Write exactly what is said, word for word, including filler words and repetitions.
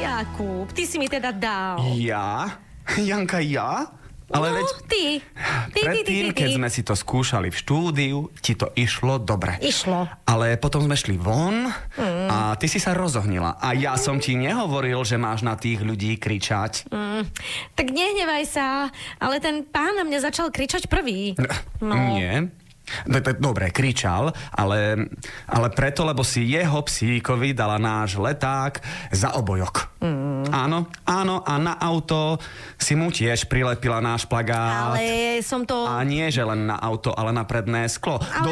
Jakub, ty si mi teda dal. Ja? Janka, ja? Ale no, veď... ty. Ty, ty, ty, Predtým, ty, ty. keď sme si to skúšali v štúdiu, ti to išlo dobre. Išlo. Ale potom sme šli von mm. a ty si sa rozohnila. A ja som ti nehovoril, že máš na tých ľudí kričať. Mm. Tak nehnevaj sa, ale ten pán na mňa začal kričať prvý. No. Nie. Dobre, kričal, ale, ale preto, lebo si jeho psíkovi dala náš leták za obojok. Mm. Áno, áno, a na auto si mu tiež prilepila náš plagát. Ale som to... A nie, že len na auto, ale na predné sklo. Ale